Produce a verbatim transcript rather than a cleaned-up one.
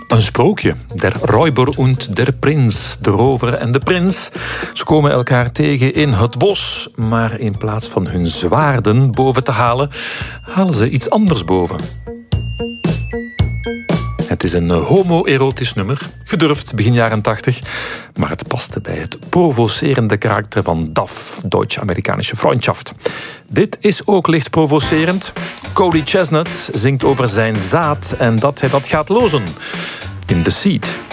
Een sprookje. Der Räuber und der Prinz. De rover en de prins. Ze komen elkaar tegen in het bos. Maar in plaats van hun zwaarden boven te halen, halen ze iets anders boven. Het is een homoerotisch nummer, gedurfd begin jaren tachtig, maar het paste bij het provocerende karakter van D A F, Deutsch-Amerikanische Freundschaft. Dit is ook licht provocerend. Cody Chestnut zingt over zijn zaad en dat hij dat gaat lozen in The Seed.